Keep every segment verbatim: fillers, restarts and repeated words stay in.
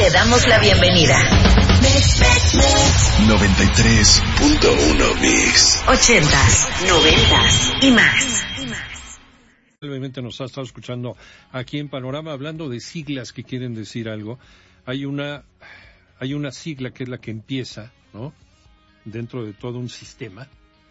Te damos la bienvenida. noventa y tres punto uno Mix. Ochentas, noventas y más. Obviamente nos ha estado escuchando aquí en Panorama hablando de siglas que quieren decir algo. Hay una, hay una sigla que es la que empieza, ¿no? Dentro de todo un sistema.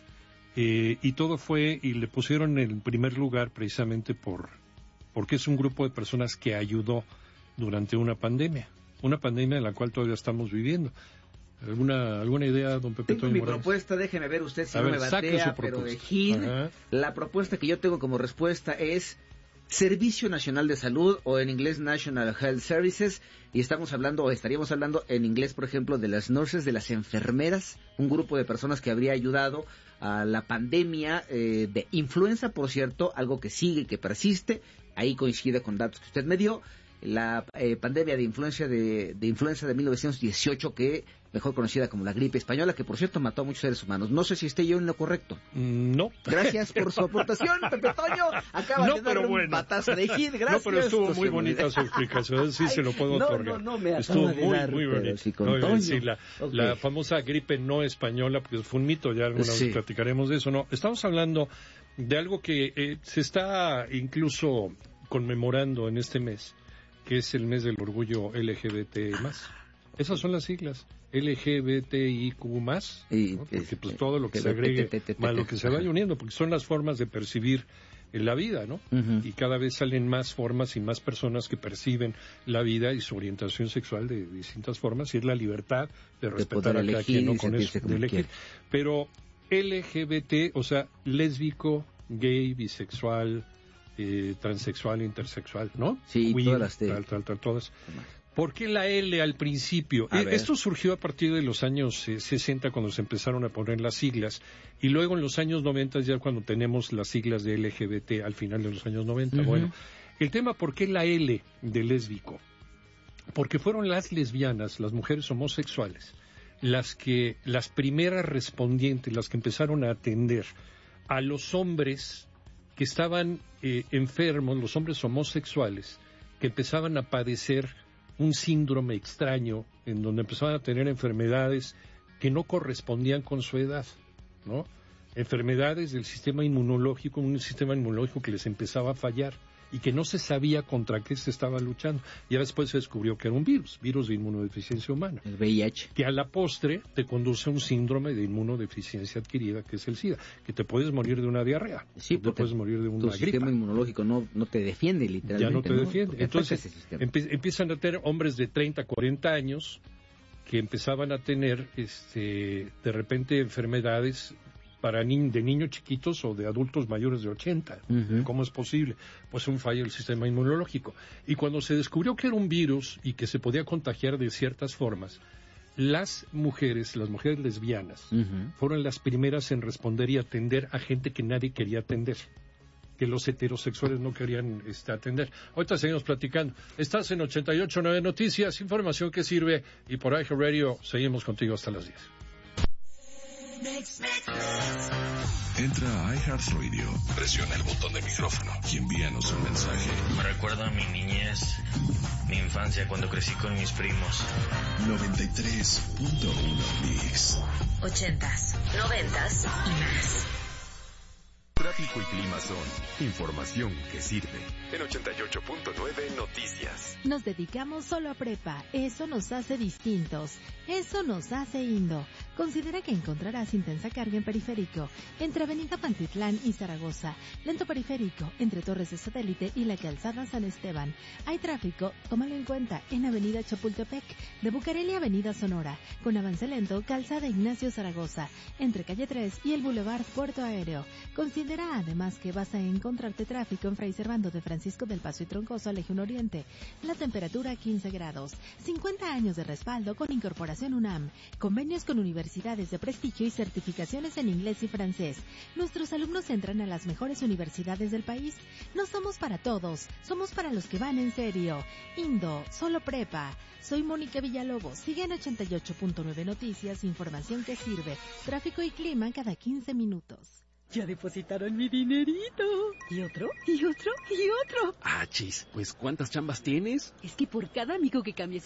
Eh, y todo fue, y le pusieron en primer lugar precisamente por, porque es un grupo de personas que ayudó durante una pandemia. Una pandemia en la cual todavía estamos viviendo. ¿Alguna alguna idea, don Pepe Tengo Toño mi Morales? propuesta, déjeme ver usted si A no ver, me saque batea, su pero propuesta. de G I D, Ajá. la propuesta que yo tengo como respuesta es Servicio Nacional de Salud, o en inglés National Health Services, y estamos hablando, o estaríamos hablando en inglés, por ejemplo, de las nurses, de las enfermeras, un grupo de personas que habría ayudado a la pandemia eh, de influenza, por cierto, algo que sigue y que persiste. Ahí coincide con datos que usted me dio. La eh, pandemia de influenza de, de influenza de mil novecientos dieciocho, que mejor conocida como la gripe española, que por cierto mató a muchos seres humanos. No sé si esté yo en lo correcto. No. Gracias por su aportación, Pepe Toño. Acaba No, de dar pero un bueno. patazo de hit. Gracias. No, pero estuvo Pues, muy se me bonita olvidó. su explicación, sí se lo puedo no, otorgar. No, no, me estuvo acaba de muy, dar, muy pero bonito. sí con No, Toño. sí, la, Okay. la famosa gripe no española, porque fue un mito, ya alguna Sí. vez platicaremos de eso. No, estamos hablando de algo que eh, se está incluso conmemorando en este mes, que es el mes del orgullo L G B T más. Esas son las siglas, L G B T I Q más, Y, ¿no? Porque es- pues todo lo que que se agregue, te- te- te- te- más lo que se ajá. vaya uniendo, porque son las formas de percibir en la vida, ¿no? Ujú. Y cada vez salen más formas y más personas que perciben la vida y su orientación sexual de distintas formas, y es la libertad de respetar poder a cada elegir quien, ¿no? y Con sentirse eso, como de elegir. quiere. Pero L G B T, o sea, lésbico, gay, bisexual, eh, transexual, intersexual, ¿no? Sí, Queer, todas las de- tal, tal, tal, todas. ¿Por qué la L al principio? A Eh, ver. Esto surgió a partir de los años eh, sesenta, cuando se empezaron a poner las siglas, y luego en los años noventa, ya cuando tenemos las siglas de L G B T al final de los años noventa. Ujú. Bueno, el tema, ¿por qué la L de lésbico? Porque fueron las lesbianas, las mujeres homosexuales, las que, las primeras respondientes, las que empezaron a atender a los hombres que estaban eh, enfermos, los hombres homosexuales, que empezaban a padecer un síndrome extraño, en donde empezaban a tener enfermedades que no correspondían con su edad, ¿no? Enfermedades del sistema inmunológico, un sistema inmunológico que les empezaba a fallar y que no se sabía contra qué se estaba luchando. Ya después se descubrió que era un virus, virus de inmunodeficiencia humana, El V I H. que a la postre te conduce a un síndrome de inmunodeficiencia adquirida, que es el SIDA, que te puedes morir de una diarrea, Sí, o te porque puedes morir de Tu una gripa. sistema inmunológico no, no te defiende, literalmente. Ya no te defiende. Porque afecta Entonces, ese sistema. empie- empiezan a tener hombres de treinta, cuarenta años que empezaban a tener, este, de repente, enfermedades para ni- de niños chiquitos o de adultos mayores de ochenta. Ujú. ¿Cómo es posible? Pues un fallo del sistema inmunológico. Y cuando se descubrió que era un virus y que se podía contagiar de ciertas formas, las mujeres, las mujeres lesbianas, Ujú. fueron las primeras en responder y atender a gente que nadie quería atender, que los heterosexuales no querían este, atender. Ahorita seguimos platicando. Estás en ochenta y ocho punto nueve Noticias, información que sirve, y por iHeart Radio seguimos contigo hasta las diez. Entra a iHeartRadio, presiona el botón de micrófono y envíanos un mensaje. Me recuerda a mi niñez, mi infancia cuando crecí con mis primos. noventa y tres punto uno Mix. Ochentas, noventas y más. Tráfico y clima son información que sirve. En ochenta y ocho punto nueve Noticias. Nos dedicamos solo a prepa. Eso nos hace distintos. Eso nos hace Indo. Considera que encontrarás intensa carga en periférico, entre Avenida Pantitlán y Zaragoza. Lento periférico, entre Torres de Satélite y la Calzada San Esteban. Hay tráfico, tómalo en cuenta, en Avenida Chapultepec, de Bucareli a Avenida Sonora, con avance lento, Calzada Ignacio Zaragoza, entre Calle tres y el Boulevard Puerto Aéreo. Considera además que vas a encontrarte tráfico en Fray Servando de Francisco del Paso y Troncoso a Legión Oriente. La temperatura quince grados. cincuenta años de respaldo con Incorporación UNAM. Convenios con universidades de prestigio y certificaciones en inglés y francés. Nuestros alumnos entran a las mejores universidades del país. No somos para todos, somos para los que van en serio. Indo, solo prepa. Soy Mónica Villalobos. Sigue en ochenta y ocho punto nueve Noticias, información que sirve. Tráfico y clima cada quince minutos. Ya depositaron mi dinerito. ¿Y otro? ¿Y otro? ¿Y otro? Ah, chis, pues ¿cuántas chambas tienes? Es que por cada amigo que cambies